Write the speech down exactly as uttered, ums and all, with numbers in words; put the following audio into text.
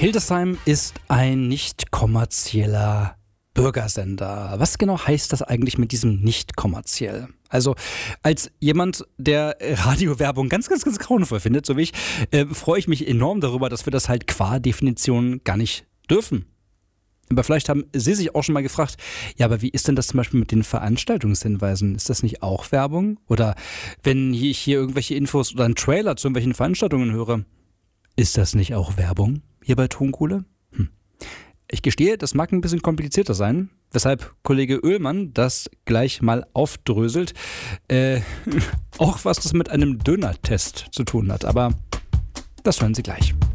Hildesheim ist ein nicht kommerzieller Bürgersender. Was genau heißt das eigentlich mit diesem nicht kommerziell? Also als jemand, der Radiowerbung ganz, ganz, ganz grauenvoll findet, so wie ich, äh, freue ich mich enorm darüber, dass wir das halt qua Definition gar nicht dürfen. Aber vielleicht haben Sie sich auch schon mal gefragt, ja, aber wie ist denn das zum Beispiel mit den Veranstaltungshinweisen? Ist das nicht auch Werbung? Oder wenn ich hier irgendwelche Infos oder einen Trailer zu irgendwelchen Veranstaltungen höre, ist das nicht auch Werbung hier bei Tonkohle? Hm. Ich gestehe, das mag ein bisschen komplizierter sein, weshalb Kollege Oehlmann das gleich mal aufdröselt. Äh, auch was das mit einem Döner-Test zu tun hat, aber das hören Sie gleich.